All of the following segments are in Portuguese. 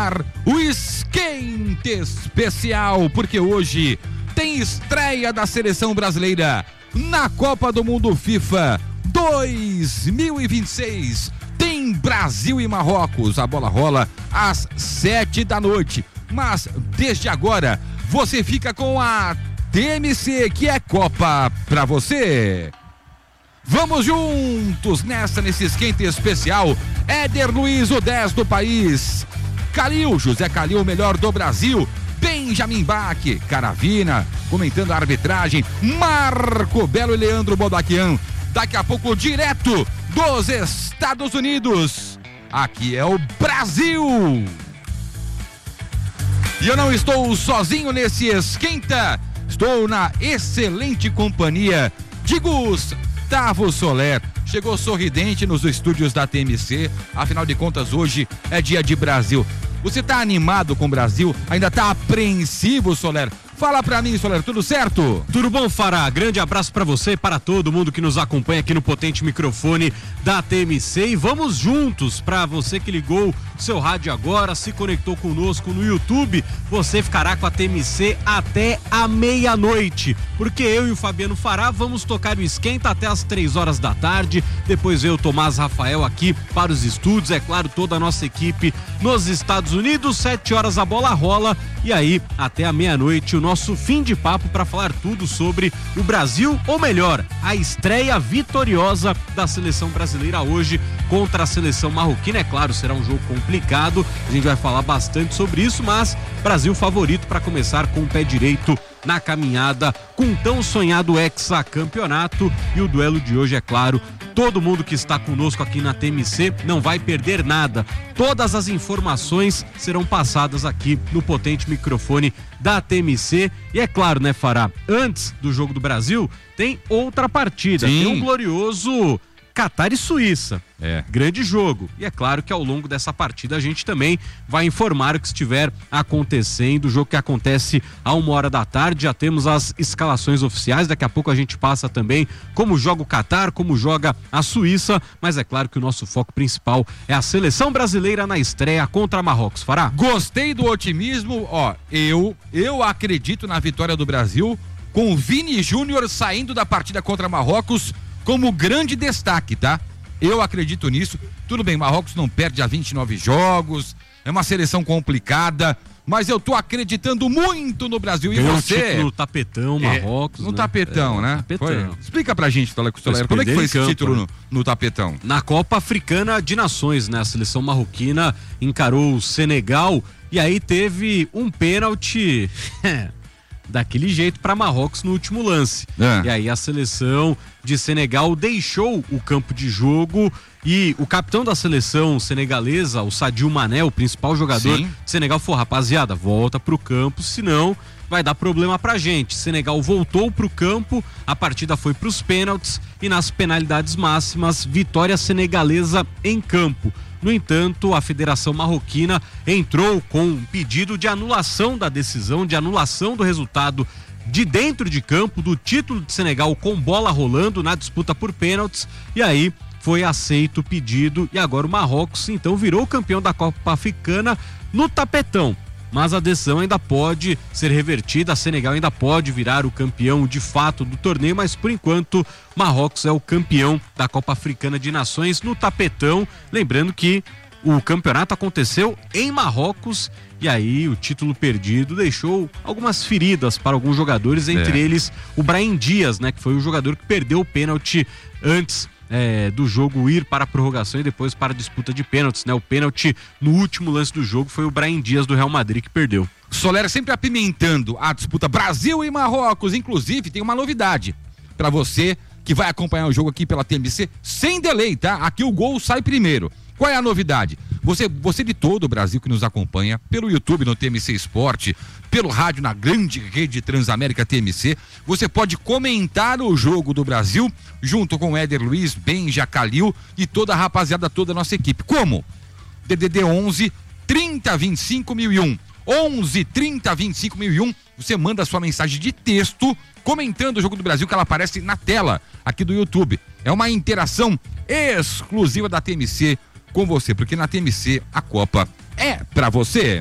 ar o Esquenta Especial, porque hoje tem estreia da seleção brasileira na Copa do Mundo FIFA 2026. Tem Brasil e Marrocos. A bola rola às 7 da noite. Mas desde agora você fica com a TMC, que é Copa pra você. Vamos juntos nesse Esquenta Especial. Éder Luiz, o 10 do país. Calil, José Calil, o melhor do Brasil. Benjamin Bach, Caravina, comentando a arbitragem. Marco Belo e Leandro Bodaquian. Daqui a pouco, direto dos Estados Unidos. Aqui é o Brasil. E eu não estou sozinho nesse Esquenta. Estou na excelente companhia de Gustavo Soler. Chegou sorridente nos estúdios da TMC. Afinal de contas, hoje é dia de Brasil. Você tá animado com o Brasil? Ainda tá apreensivo, Soler? Fala pra mim, Soler, tudo certo? Tudo bom, Fará? Grande abraço pra você e para todo mundo que nos acompanha aqui no potente microfone da TMC. E vamos juntos, pra você que ligou o seu rádio agora, se conectou conosco no YouTube, você ficará com a TMC até a meia-noite, porque eu e o Fabiano Fará vamos tocar o Esquenta até as 3 horas da tarde. Depois eu, Tomás Rafael, aqui para os estúdios, é claro, toda a nossa equipe nos Estados Unidos. 7 horas a bola rola e aí até a meia-noite o nosso fim de papo para falar tudo sobre o Brasil, ou melhor, a estreia vitoriosa da seleção brasileira hoje contra a seleção marroquina. É claro, será um jogo complicado, a gente vai falar bastante sobre isso, mas Brasil favorito para começar com o pé direito na caminhada com um tão sonhado hexacampeonato. E o duelo de hoje, é claro, todo mundo que está conosco aqui na TMC não vai perder nada. Todas as informações serão passadas aqui no potente microfone da TMC. E é claro, né, Fará, antes do jogo do Brasil, tem outra partida. Sim. Tem um glorioso Catar e Suíça. É. Grande jogo. E é claro que ao longo dessa partida a gente também vai informar o que estiver acontecendo. O jogo que acontece a 1h da tarde. Já temos as escalações oficiais. Daqui a pouco a gente passa também como joga o Catar, como joga a Suíça. Mas é claro que o nosso foco principal é a seleção brasileira na estreia contra Marrocos. Fará? Gostei do otimismo. Ó, eu acredito na vitória do Brasil, com o Vini Júnior saindo da partida contra Marrocos como grande destaque, tá? Eu acredito nisso. Tudo bem, Marrocos não perde há 29 jogos, é uma seleção complicada, mas eu tô acreditando muito no Brasil. E você? No tapetão, Marrocos. No tapetão, né? Tapetão. Foi. Explica pra gente, Soler, como é que foi esse título no tapetão? Na Copa Africana de Nações, né? A seleção marroquina encarou o Senegal e aí teve um pênalti daquele jeito para Marrocos no último lance. E aí a seleção de Senegal deixou o campo de jogo e o capitão da seleção senegalesa, o Sadio Mané, o principal jogador de Senegal, falou: rapaziada, volta pro campo, senão vai dar problema pra gente. Senegal voltou pro campo, a partida foi pros pênaltis e nas penalidades máximas, vitória senegalesa em campo. No entanto, a Federação Marroquina entrou com um pedido de anulação da decisão, de anulação do resultado de dentro de campo, do título de Senegal com bola rolando na disputa por pênaltis, e aí foi aceito o pedido e agora o Marrocos então virou campeão da Copa Africana no tapetão. Mas a decisão ainda pode ser revertida, a Senegal ainda pode virar o campeão de fato do torneio, mas por enquanto Marrocos é o campeão da Copa Africana de Nações no tapetão. Lembrando que o campeonato aconteceu em Marrocos e aí o título perdido deixou algumas feridas para alguns jogadores, entre eles o Brahim Dias, né, que foi o jogador que perdeu o pênalti antes do jogo ir para a prorrogação e depois para a disputa de pênaltis, né? O pênalti no último lance do jogo foi o Brahim Dias do Real Madrid que perdeu. Soler sempre apimentando a disputa Brasil e Marrocos. Inclusive tem uma novidade para você que vai acompanhar o jogo aqui pela TMC sem delay, tá? Aqui o gol sai primeiro. Qual é a novidade? Você de todo o Brasil que nos acompanha pelo YouTube no TMC Esporte, pelo rádio na grande rede Transamérica TMC, você pode comentar o jogo do Brasil junto com Éder Luiz, Benja, Calil e toda a rapaziada, toda a nossa equipe. Como? DDD 11 30 25 1001. 11 30 25 1001. Você manda a sua mensagem de texto comentando o jogo do Brasil, que ela aparece na tela aqui do YouTube. É uma interação exclusiva da TMC com você, porque na TMC a Copa é pra você.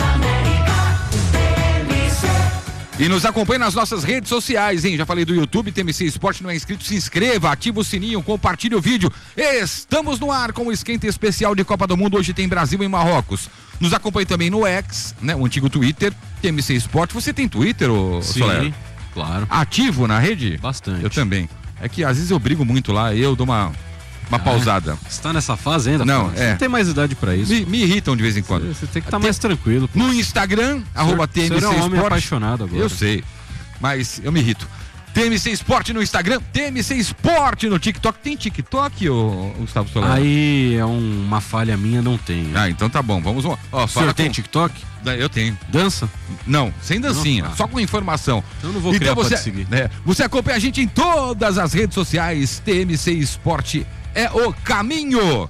E nos acompanhe nas nossas redes sociais, hein? Já falei do YouTube, TMC Esporte, não é inscrito, se inscreva, ativa o sininho, compartilhe o vídeo. Estamos no ar com o esquenta especial de Copa do Mundo, hoje tem Brasil e Marrocos. Nos acompanhe também no X, né? O antigo Twitter, TMC Esporte. Você tem Twitter, Soler? Sim, claro. Ativo na rede? Bastante. Eu também. É que às vezes eu brigo muito lá, eu dou uma pausada. Você tá nessa fase ainda? Não, Você não tem mais idade pra isso. Me irritam de vez em quando. Você tem que estar mais tranquilo. Pô. No Instagram, @TMC Você é um homem Esporte. apaixonado agora. Eu sei, mas eu me irrito. TMC Esporte no Instagram, TMC Esporte no TikTok. Tem TikTok, Gustavo Soler? Aí é uma falha minha, não tem. Ah, então tá bom, vamos lá. O senhor tem TikTok? Eu tenho. Dança? Não, sem dancinha, Não, só com informação. Eu não vou criar pra te seguir. Você acompanha a gente em todas as redes sociais, TMC Esporte é o caminho.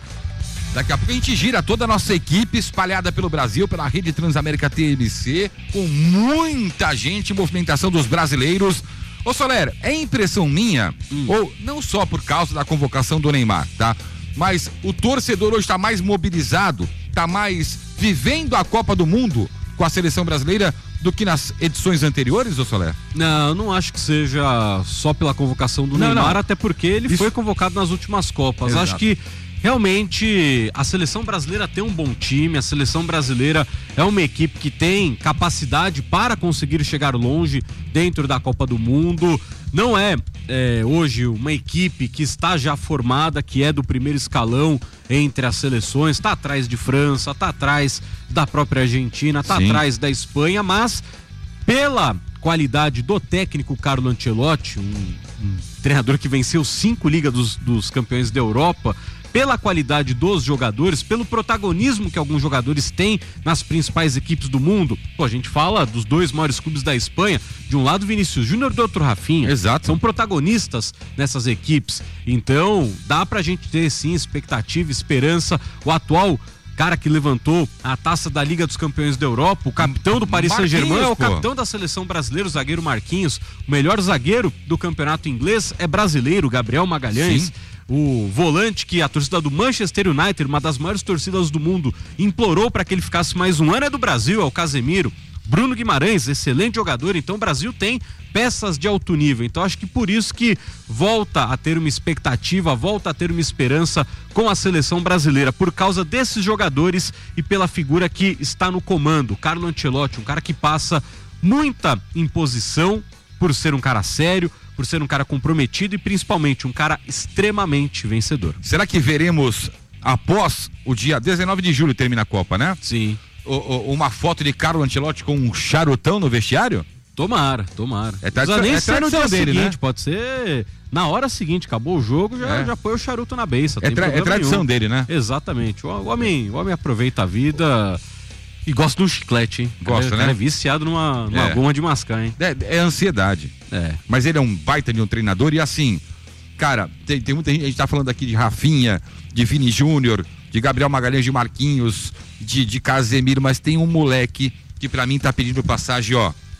Daqui a pouco a gente gira toda a nossa equipe espalhada pelo Brasil, pela rede Transamérica TMC, com muita gente, movimentação dos brasileiros. Ô Soler, é impressão minha, ou não só por causa da convocação do Neymar, tá? Mas o torcedor hoje está mais mobilizado, está mais vivendo a Copa do Mundo com a seleção brasileira do que nas edições anteriores, ô Soler? Não acho que seja só pela convocação do Neymar, até porque ele foi convocado nas últimas Copas. Exato. Acho que realmente a seleção brasileira tem um bom time, a seleção brasileira é uma equipe que tem capacidade para conseguir chegar longe dentro da Copa do Mundo. Não é hoje uma equipe que está já formada, que é do primeiro escalão entre as seleções, está atrás de França, está atrás da própria Argentina, está atrás da Espanha, mas pela qualidade do técnico Carlo Ancelotti, um treinador que venceu 5 Ligas dos Campeões da Europa, pela qualidade dos jogadores, pelo protagonismo que alguns jogadores têm nas principais equipes do mundo. Pô, a gente fala dos 2 maiores clubes da Espanha, de um lado Vinícius Júnior, do outro Rafinha. Exato. São protagonistas nessas equipes. Então, dá pra gente ter sim expectativa, esperança. O atual cara que levantou a taça da Liga dos Campeões da Europa, o capitão do Paris Saint-Germain, é o capitão da seleção brasileira, o zagueiro Marquinhos. O melhor zagueiro do campeonato inglês é brasileiro, Gabriel Magalhães. Sim. O volante que a torcida do Manchester United, uma das maiores torcidas do mundo, implorou para que ele ficasse mais um ano, é do Brasil, é o Casemiro. Bruno Guimarães, excelente jogador. Então o Brasil tem peças de alto nível. Então acho que por isso que volta a ter uma expectativa, volta a ter uma esperança com a seleção brasileira, por causa desses jogadores e pela figura que está no comando, Carlo Ancelotti, um cara que passa muita imposição por ser um cara sério, por ser um cara comprometido e principalmente um cara extremamente vencedor. Será que veremos após o dia 19 de julho termina a Copa, né? Sim. Uma foto de Carlo Ancelotti com um charutão no vestiário? Tomara. É tradição dele, seguinte, né? Pode ser na hora seguinte, acabou o jogo, já põe o charuto na beiça. É tradição dele, né? Exatamente. O homem aproveita a vida e gosta de um chiclete, hein? Gosta, né? É viciado numa goma de mascar, hein? É ansiedade. Mas ele é um baita de um treinador e assim, cara, tem muita gente, a gente tá falando aqui de Rafinha, de Vini Júnior, de Gabriel Magalhães, de Marquinhos, de Casemiro, mas tem um moleque que pra mim tá pedindo passagem,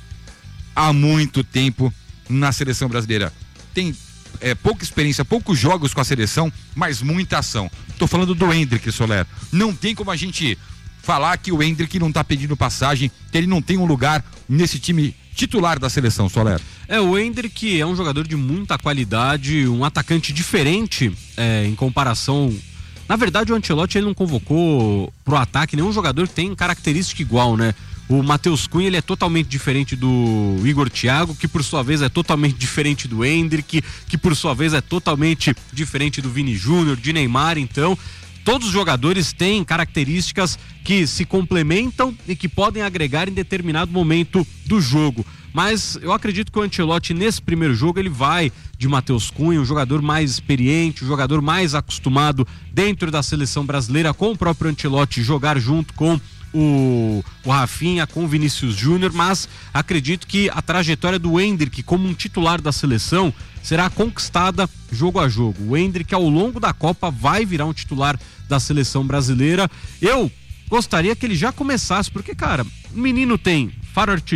há muito tempo na seleção brasileira. Tem pouca experiência, poucos jogos com a seleção, mas muita ação. Tô falando do Endrick, Soler. Não tem como a gente falar que o Endrick não tá pedindo passagem, que ele não tem um lugar nesse time titular da seleção, Soler. O Endrick é um jogador de muita qualidade, um atacante diferente em comparação. Na verdade, o Ancelotti ele não convocou pro ataque nenhum jogador que tem característica igual, né? O Matheus Cunha ele é totalmente diferente do Igor Thiago, que por sua vez é totalmente diferente do Endrick, que por sua vez é totalmente diferente do Vini Júnior, de Neymar. Então, todos os jogadores têm características que se complementam e que podem agregar em determinado momento do jogo. Mas eu acredito que o Ancelotti, nesse primeiro jogo, ele vai de Matheus Cunha, um jogador mais experiente, um jogador mais acostumado dentro da seleção brasileira, com o próprio Ancelotti, jogar junto com o Rafinha, com o Vinícius Júnior, mas acredito que a trajetória do Endrick como um titular da seleção será conquistada jogo a jogo. O Endrick, ao longo da Copa, vai virar um titular da seleção brasileira. Eu gostaria que ele já começasse, porque, cara, o menino tem faro artilheiro,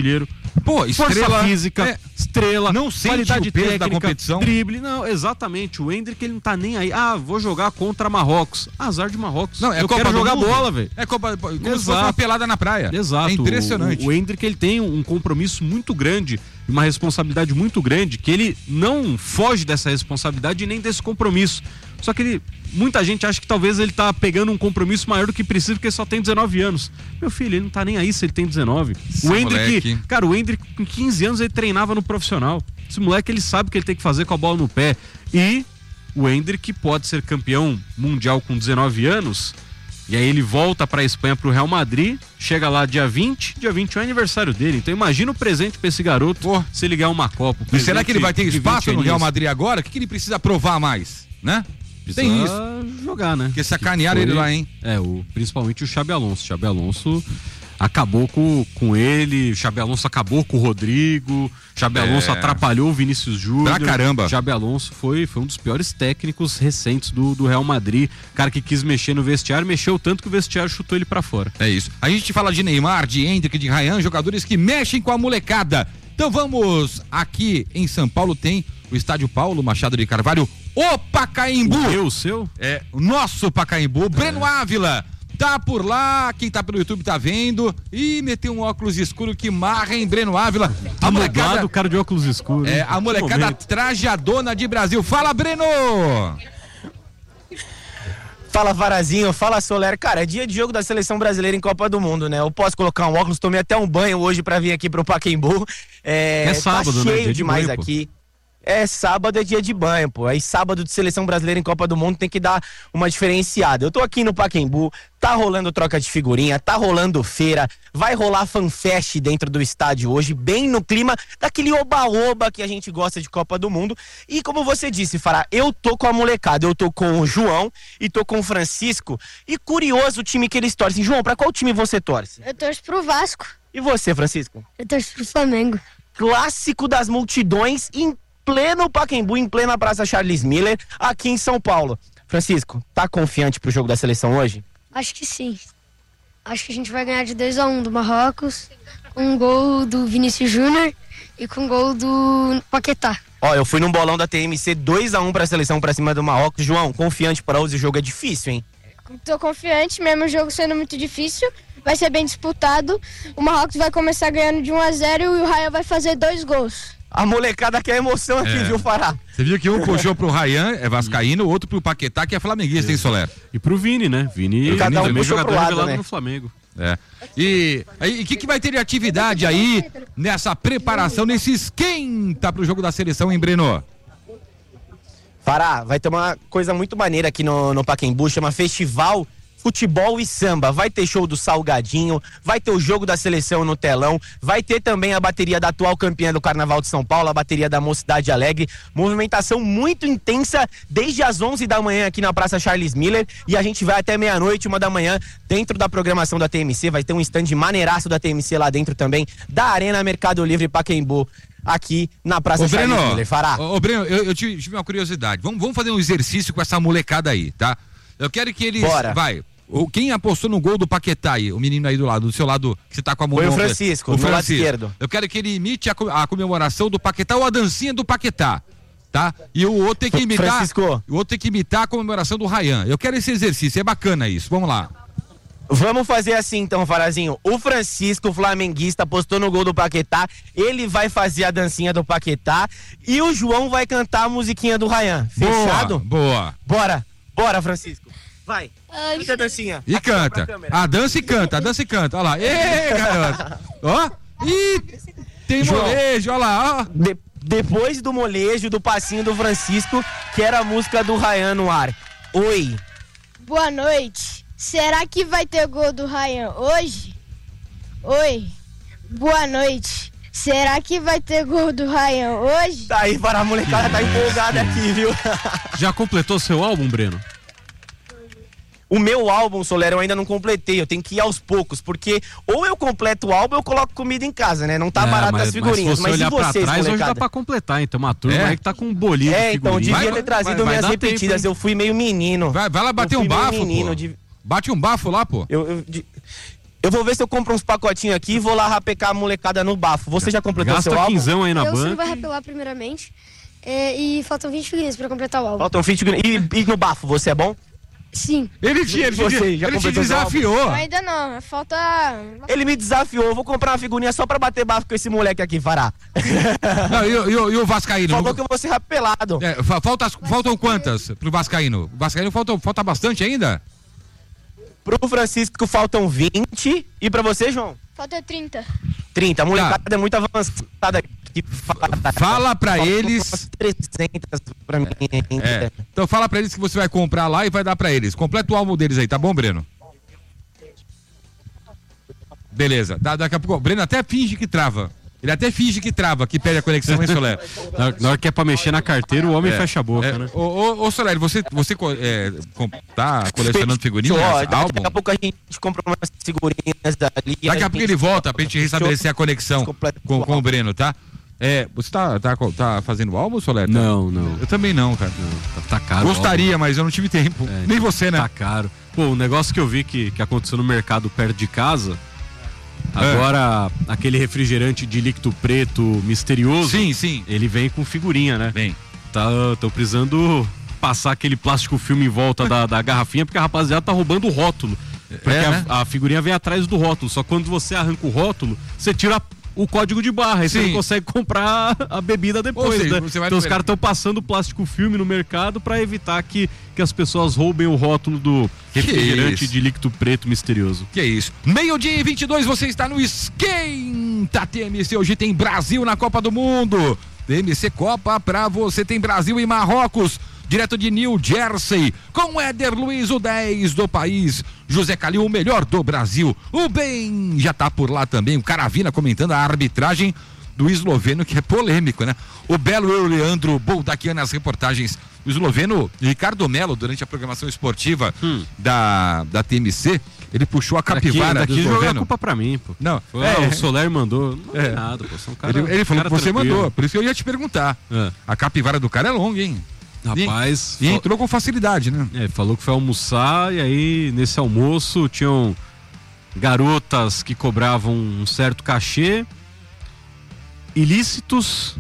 Pô, estrela, força física, estrela, não sente qualidade o peso técnica, da competição. drible. Não, exatamente. O Endrick, ele não tá nem aí. Vou jogar contra Marrocos. Azar de Marrocos. Não, eu quero jogar bola, velho. É como se fosse uma pelada na praia. Exato. É impressionante. O Endrick, ele tem um compromisso muito grande, uma responsabilidade muito grande, que ele não foge dessa responsabilidade e nem desse compromisso. Só que muita gente acha que talvez ele tá pegando um compromisso maior do que precisa, porque ele só tem 19 anos. Meu filho, ele não tá nem aí se ele tem 19. O Endrick, cara, o Endrick com 15 anos ele treinava no profissional. Esse moleque, ele sabe o que ele tem que fazer com a bola no pé. E o Endrick pode ser campeão mundial com 19 anos, e aí ele volta pra Espanha, pro Real Madrid, chega lá dia 20 é o aniversário dele. Então imagina o presente pra esse garoto se ele ganhar uma Copa. E será que ele vai ter espaço no Real Madrid agora? O que ele precisa provar mais, né? Precisa tem isso. Jogar, né? Porque sacanearam ele lá, hein? Principalmente o Xabi Alonso. Xabi Alonso acabou com ele, Xabi Alonso acabou com o Rodrigo, Xabi Alonso atrapalhou o Vinícius Júnior. Pra caramba. Xabi Alonso foi um dos piores técnicos recentes do Real Madrid. Cara que quis mexer no vestiário, mexeu tanto que o vestiário chutou ele pra fora. É isso. A gente fala de Neymar, de Endrick, de Ryan, jogadores que mexem com a molecada. Então vamos, aqui em São Paulo tem o estádio Paulo Machado de Carvalho, o Pacaembu. O seu? É, o nosso Pacaembu. Breno Ávila tá por lá, quem tá pelo YouTube tá vendo. E meteu um óculos escuro que marra em Breno Ávila. A molecada, o cara de óculos escuros. A molecada trajadona de Brasil. Fala, Breno! Fala, Varazinho, fala, Soler. Cara, é dia de jogo da seleção brasileira em Copa do Mundo, né? Eu posso colocar um óculos, tomei até um banho hoje pra vir aqui pro Pacaembu. É sábado, tá cheio né? demais banho, aqui. Sábado é dia de banho, pô. Aí sábado de seleção brasileira em Copa do Mundo tem que dar uma diferenciada. Eu tô aqui no Pacaembu, tá rolando troca de figurinha, tá rolando feira, vai rolar fanfest dentro do estádio hoje, bem no clima daquele oba-oba que a gente gosta de Copa do Mundo. E como você disse, Fará, eu tô com a molecada, eu tô com o João e tô com o Francisco. E curioso o time que eles torcem. João, pra qual time você torce? Eu torço pro Vasco. E você, Francisco? Eu torço pro Flamengo. Clássico das multidões em pleno Pacaembu, em plena Praça Charles Miller, aqui em São Paulo. Francisco, tá confiante pro jogo da seleção hoje? Acho que sim. Acho que a gente vai ganhar de 2-1 do Marrocos, com um gol do Vinícius Júnior e com um gol do Paquetá. Ó, eu fui num bolão da TMC 2-1 pra seleção pra cima do Marrocos. João, confiante para hoje, o jogo é difícil, hein? Tô confiante, mesmo o jogo sendo muito difícil, vai ser bem disputado. O Marrocos vai começar ganhando de 1-0 e o Ryan vai fazer 2 gols. A molecada quer emoção aqui, viu, Fará? Você viu que um puxou pro Ryan, é vascaíno, o outro pro Paquetá, que é flamenguista, hein, Soler? E pro Vini, né? Vini cada um também puxou jogador pro lado, revelado né? no Flamengo. E o que vai ter de atividade aí nessa preparação, nesse esquenta pro jogo da seleção, hein, Breno? Fará, vai ter uma coisa muito maneira aqui no Pacaembu, chama Festival Futebol e Samba. Vai ter show do Salgadinho, vai ter o jogo da seleção no telão, vai ter também a bateria da atual campeã do Carnaval de São Paulo, a bateria da Mocidade Alegre. Movimentação muito intensa desde as 11 da manhã aqui na Praça Charles Miller, e a gente vai até meia-noite, 1 da manhã, dentro da programação da TMC. Vai ter um stand maneiraço da TMC lá dentro também, da Arena Mercado Livre Pacaembu, aqui na Praça Charles Miller. Fará. Breno, eu tive uma curiosidade. Vamos fazer um exercício com essa molecada aí, tá? Eu quero que eles... Bora. Quem apostou no gol do Paquetá aí? O menino aí do seu lado, que você tá com a mão... Foi o Francisco, do lado esquerdo. Eu quero que ele imite a comemoração do Paquetá ou a dancinha do Paquetá, tá? E o outro tem que imitar... Francisco. O outro tem que imitar a comemoração do Ryan. Eu quero esse exercício, é bacana isso. Vamos lá. Vamos fazer assim então, Farazinho. O Francisco, flamenguista, apostou no gol do Paquetá. Ele vai fazer a dancinha do Paquetá e o João vai cantar a musiquinha do Ryan. Fechado? Boa. Bora, Francisco. Vai. Canta a dancinha. E canta. A dança e canta. Olha lá. Ê, garoto. Ó. Ih, tem molejo, olha lá, ó. Depois do molejo, do passinho do Francisco, que era a música do Ryan no ar. Oi. Boa noite. Será que vai ter gol do Ryan hoje? Oi. Boa noite. Será que vai ter gol do Ryan hoje? Tá aí, para a molecada tá empolgada aqui, viu? Já completou seu álbum, Breno? O meu álbum, Soler, eu ainda não completei, eu tenho que ir aos poucos, porque ou eu completo o álbum ou eu coloco comida em casa, né? Não tá barato as figurinhas, mas se você olhar e vocês, pra trás, molecada? hoje dá pra completar, então uma turma aí que tá com um bolinho de então, figurinha. devia ter trazido minhas repetidas, eu fui meio menino. Vai lá bater um bafo, pô. Bate um bafo lá, pô. Eu vou ver se eu compro uns pacotinhos aqui e vou lá rapecar a molecada no bafo. Você já completou Gasta seu álbum? quinzão aí na Você não banca. vai rapelar primeiramente. E faltam 20 figurinhas pra completar o álbum. Faltam 20 e no bafo, você é bom? Sim. Ele te desafiou. Ainda não, falta. Ele me desafiou, eu vou comprar uma figurinha só pra bater bafo com esse moleque aqui, Fará. Não, e o Vascaíno? Falou que eu vou ser rapelado. Faltam quantas pro Vascaíno? O Vascaíno falta bastante ainda? Pro Francisco faltam 20 e pra você, João? Falta 30. 30. A molecada é muito avançada aqui. Fala pra eles. 300 pra mim ainda. Então fala pra eles que você vai comprar lá e vai dar pra eles. Completa o álbum deles aí, tá bom, Breno? Beleza. Daqui a pouco. O Breno até finge que trava. Ele até finge que trava, que perde a conexão, hein, Soler? Na hora que é pra mexer na carteira, o homem fecha a boca, né? Ô, Soler, você tá colecionando figurinhas? Daqui a pouco a gente compra umas figurinhas dali. Daqui a pouco ele volta pra gente restabelecer a conexão com o Breno, tá? Você tá fazendo álbum, Soler? Não. Eu também não, cara. Não, tá caro. Gostaria, mas eu não tive tempo. Nem você, né? Tá caro. Pô, o negócio que eu vi que aconteceu no mercado perto de casa. Agora, aquele refrigerante de líquido preto misterioso. Sim. Ele vem com figurinha, né? Vem. Tô precisando passar aquele plástico filme em volta da garrafinha, porque a rapaziada tá roubando o rótulo. Porque né? a figurinha vem atrás do rótulo. Só que quando você arranca o rótulo, você tira o código de barra. Aí você não consegue comprar a bebida depois, né? Então os caras estão passando plástico filme no mercado pra evitar que as pessoas roubem o rótulo do refrigerante de líquido preto misterioso. Que isso. 12:22, você está no Esquenta TMC. Hoje tem Brasil na Copa do Mundo. TMC Copa pra você. Tem Brasil e Marrocos. Direto de New Jersey, com Éder Luiz, o 10 do país. José Calil, o melhor do Brasil. O Ben já tá por lá também. O Caravina comentando a arbitragem do esloveno, que é polêmico, né? O belo eu, Leandro Boldaquian nas reportagens. O esloveno Ricardo Melo, durante a programação esportiva da TMC, ele puxou a capivara do esloveno. Joga a culpa pra mim, pô. Não, o Soler mandou. Não é nada, pô. São cara, ele falou cara que você tranquilo. mandou, por isso que eu ia te perguntar. A capivara do cara é longa, hein? Rapaz. E entrou com facilidade, né? Falou que foi almoçar e aí nesse almoço tinham garotas que cobravam um certo cachê, ilícitos,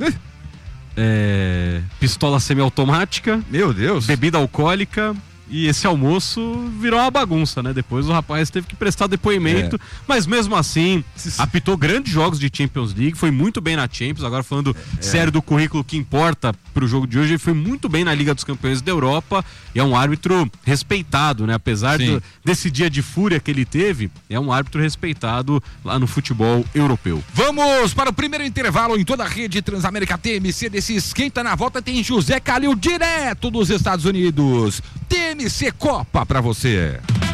pistola semiautomática, meu Deus, bebida alcoólica. E esse almoço virou uma bagunça, né? Depois o rapaz teve que prestar depoimento, mas mesmo assim, apitou grandes jogos de Champions League, foi muito bem na Champions. Agora falando sério do currículo que importa pro jogo de hoje, ele foi muito bem na Liga dos Campeões da Europa e é um árbitro respeitado, né? Apesar desse dia de fúria que ele teve, é um árbitro respeitado lá no futebol europeu. Vamos para o primeiro intervalo em toda a rede Transamérica TMC. Desse Esquenta na Volta tem José Calil direto dos Estados Unidos. TMC Copa pra você.